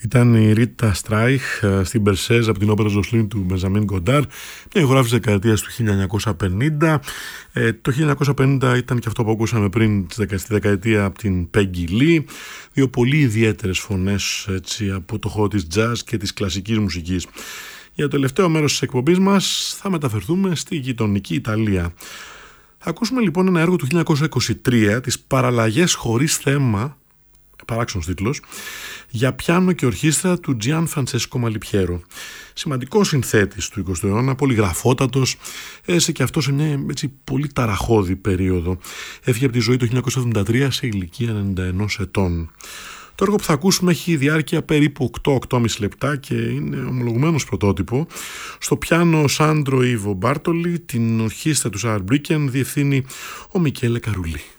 Ήταν η Ρίτα Στράιχ στην Μπερσέζ από την όπερα Ζοσλίν του Μπενζαμίν Γκοντάρ, μια ηχογράφηση δεκαετίας του 1950. Το 1950 ήταν και αυτό που ακούσαμε πριν στη δεκαετία από την Peggy Lee. Δύο πολύ ιδιαίτερες φωνές έτσι, από το χώρο της jazz και της κλασικής μουσικής. Για το τελευταίο μέρος της εκπομπής μας θα μεταφερθούμε στη γειτονική Ιταλία. Θα ακούσουμε λοιπόν ένα έργο του 1923, τις Παραλλαγές χωρίς θέμα, παράξενος τίτλος, για πιάνο και ορχήστρα του Gian Francesco Malipiero. Σημαντικός συνθέτης του 20ου αιώνα, πολυγραφότατος, έζησε και αυτό σε μια έτσι, πολύ ταραχώδη περίοδο. Έφυγε από τη ζωή το 1973 σε ηλικία 91 ετών. Το έργο που θα ακούσουμε έχει διάρκεια περίπου 8-8,5 λεπτά και είναι ομολογουμένος πρωτότυπο. Στο πιάνο Σάντρο Ιβο Μπάρτολι, την ορχήστρα του Σαρ Μπρίκεν διευθύνει ο Μικέλε Καρούλη.